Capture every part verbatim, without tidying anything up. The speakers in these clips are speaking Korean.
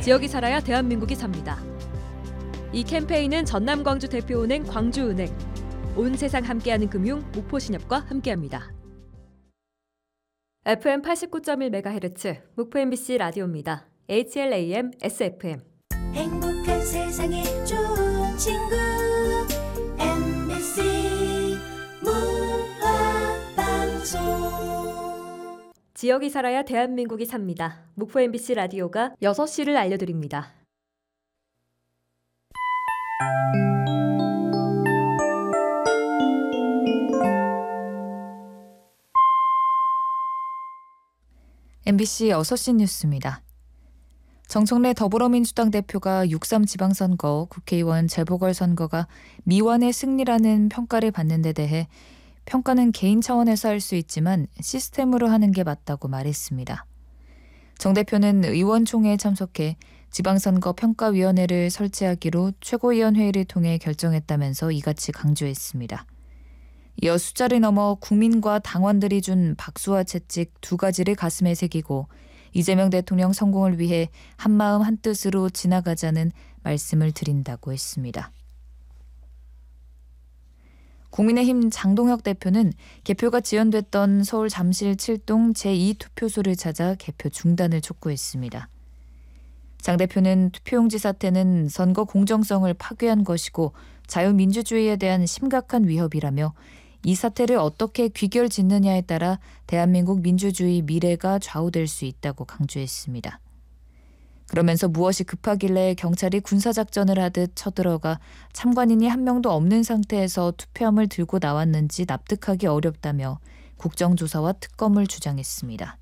지역이 살아야 대한민국이 삽니다. 이 캠페인은 전남 광주 대표은행 광주은행, 온 세상 함께하는 금융 목포신협과 함께합니다. 에프엠 팔십구 점 일 메가헤르츠 목포 엠비씨 라디오입니다. 에이치엘에이엠 에스에프엠. 행복한 세상에 좋은 친구 엠비씨 문화방송. 지역이 살아야 대한민국이 삽니다. 목포 엠비씨 라디오가 여섯 시를 알려드립니다. 엠비씨 여섯 시 뉴스입니다. 정청래 더불어민주당 대표가 육삼 지방선거, 국회의원 재보궐선거가 미완의 승리라는 평가를 받는 데 대해 평가는 개인 차원에서 할 수 있지만 시스템으로 하는 게 맞다고 말했습니다. 정 대표는 의원총회에 참석해 지방선거 평가위원회를 설치하기로 최고위원회의를 통해 결정했다면서 이같이 강조했습니다. 이어 숫자를 넘어 국민과 당원들이 준 박수와 채찍 두 가지를 가슴에 새기고 이재명 대통령 성공을 위해 한마음 한뜻으로 지나가자는 말씀을 드린다고 했습니다. 국민의힘 장동혁 대표는 개표가 지연됐던 서울 잠실 칠 동 제이 투표소를 찾아 개표 중단을 촉구했습니다. 장 대표는 투표용지 사태는 선거 공정성을 파괴한 것이고 자유민주주의에 대한 심각한 위협이라며 이 사태를 어떻게 귀결짓느냐에 따라 대한민국 민주주의 미래가 좌우될 수 있다고 강조했습니다. 그러면서 무엇이 급하길래 경찰이 군사작전을 하듯 쳐들어가 참관인이 한 명도 없는 상태에서 투표함을 들고 나왔는지 납득하기 어렵다며 국정조사와 특검을 주장했습니다.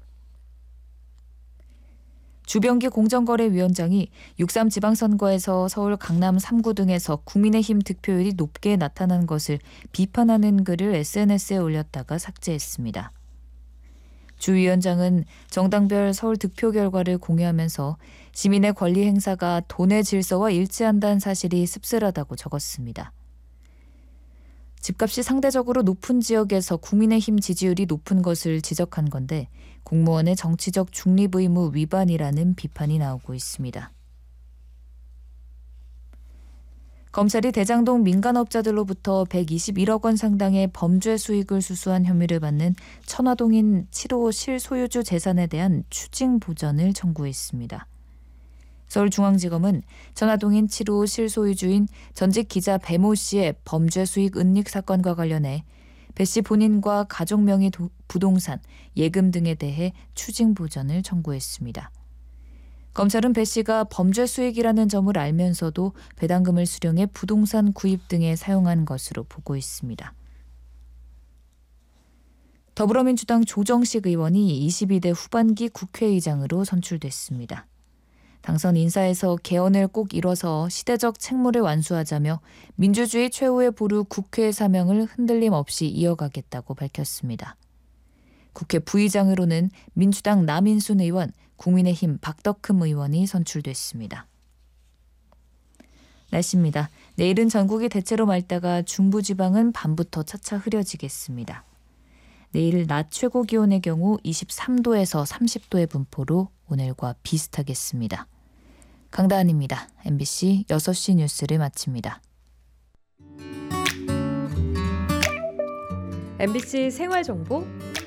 주병기 공정거래위원장이 육삼 지방선거에서 서울 강남 삼 구 등에서 국민의힘 득표율이 높게 나타난 것을 비판하는 글을 에스엔에스에 올렸다가 삭제했습니다. 주 위원장은 정당별 서울 득표 결과를 공유하면서 시민의 권리 행사가 돈의 질서와 일치한다는 사실이 씁쓸하다고 적었습니다. 집값이 상대적으로 높은 지역에서 국민의힘 지지율이 높은 것을 지적한 건데 공무원의 정치적 중립 의무 위반이라는 비판이 나오고 있습니다. 검찰이 대장동 민간업자들로부터 백이십일억 원 상당의 범죄 수익을 수수한 혐의를 받는 천화동인 칠 호 실소유주 재산에 대한 추징 보전을 청구했습니다. 서울중앙지검은 천화동인 칠 호 실소유주인 전직 기자 배모 씨의 범죄 수익 은닉 사건과 관련해 배 씨 본인과 가족 명의 도, 부동산, 예금 등에 대해 추징 보전을 청구했습니다. 검찰은 배 씨가 범죄 수익이라는 점을 알면서도 배당금을 수령해 부동산 구입 등에 사용한 것으로 보고 있습니다. 더불어민주당 조정식 의원이 이십이 대 후반기 국회의장으로 선출됐습니다. 당선 인사에서 개헌을 꼭 이뤄서 시대적 책무를 완수하자며 민주주의 최후의 보루 국회의 사명을 흔들림 없이 이어가겠다고 밝혔습니다. 국회 부의장으로는 민주당 남인순 의원, 국민의힘 박덕흠 의원이 선출됐습니다. 날씨입니다. 내일은 전국이 대체로 맑다가 중부지방은 밤부터 차차 흐려지겠습니다. 내일 낮 최고 기온의 경우 이십삼 도에서 삼십 도의 분포로 오늘과 비슷하겠습니다. 강다한입니다. 엠비씨 여섯 시 뉴스를 마칩니다. 엠비씨 생활정보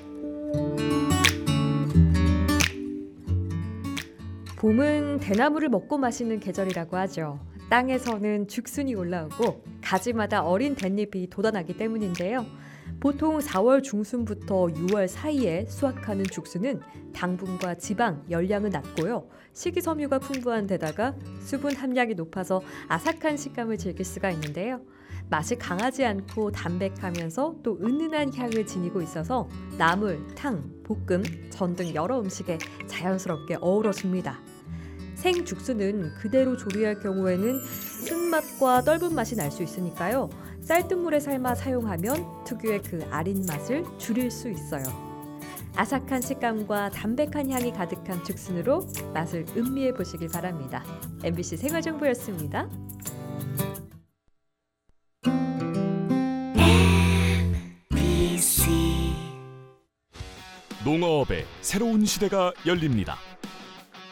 봄은 대나무를 먹고 마시는 계절이라고 하죠. 땅에서는 죽순이 올라오고 가지마다 어린 댄잎이 돋아나기 때문인데요. 보통 사월 중순부터 유월 사이에 수확하는 죽순은 당분과 지방, 열량은 낮고요. 식이섬유가 풍부한 데다가 수분 함량이 높아서 아삭한 식감을 즐길 수가 있는데요. 맛이 강하지 않고 담백하면서 또 은은한 향을 지니고 있어서 나물, 탕, 볶음, 전 등 여러 음식에 자연스럽게 어우러집니다. 생죽순은 그대로 조리할 경우에는 쓴맛과 떫은 맛이 날 수 있으니까요. 쌀뜨물에 삶아 사용하면 특유의 그 아린 맛을 줄일 수 있어요. 아삭한 식감과 담백한 향이 가득한 죽순으로 맛을 음미해 보시길 바랍니다. 엠비씨 생활정보였습니다. 엠비씨 농어업의 새로운 시대가 열립니다.